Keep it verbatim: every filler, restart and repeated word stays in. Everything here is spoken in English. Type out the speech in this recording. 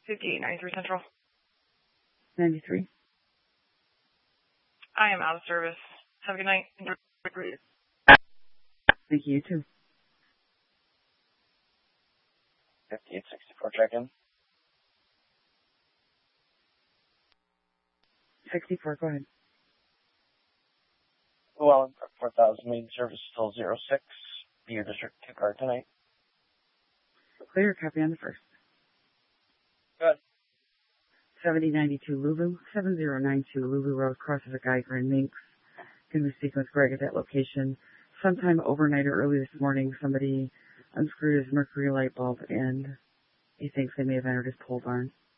fifty-eight ninety-three Central. ninety-three. I am out of service. Have a good night. Thank you, you too. fifty-eight sixty-four check-in. sixty-four, go ahead. Well, four thousand main service still zero six. Be your district two car tonight. Clear, copy on the first. Good. seventy ninety-two Lulu, seven zero nine two Lulu Road, crosses a Geiger and Minx. Can we speak with Greg at that location? Sometime overnight or early this morning, somebody unscrewed his mercury light bulb and he thinks they may have entered his pole barn.